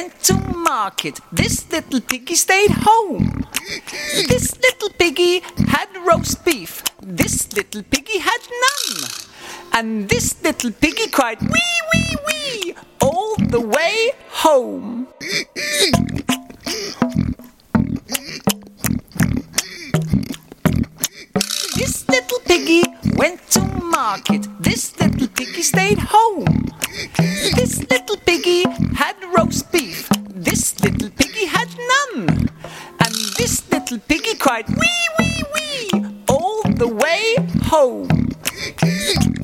went to market. This little piggy stayed home. This little piggy had roast beef. This little piggy had none. And this little piggy cried wee, wee, wee all the way home. This little piggy went to market. This little piggy stayed home. This little piggy had roast beef. This little piggy had none. And this little piggy cried wee,